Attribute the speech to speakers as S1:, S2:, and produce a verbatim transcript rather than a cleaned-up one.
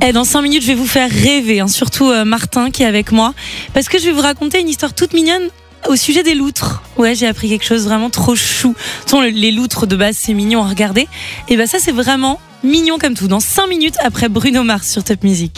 S1: Et dans cinq minutes, je vais vous faire rêver, hein, surtout euh, Martin qui est avec moi, parce que je vais vous raconter une histoire toute mignonne au sujet des loutres. Ouais, j'ai appris quelque chose vraiment trop chou. De toute façon, les loutres de base, c'est mignon à regarder. Et ben ça, c'est vraiment mignon comme tout. Dans cinq minutes après Bruno Mars sur Top Music.